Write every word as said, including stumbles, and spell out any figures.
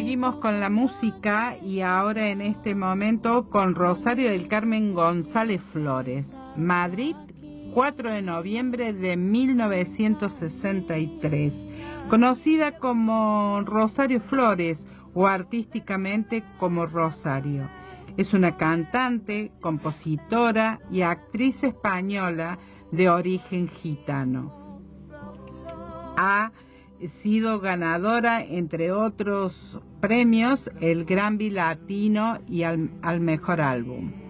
seguimos con la música y ahora en este momento con Rosario del Carmen González Flores. Madrid, cuatro de noviembre de mil novecientos sesenta y tres. Conocida como Rosario Flores o artísticamente como Rosario. Es una cantante, compositora y actriz española de origen gitano. Ha sido ganadora, entre otros premios, el Grammy Latino y al, al mejor álbum.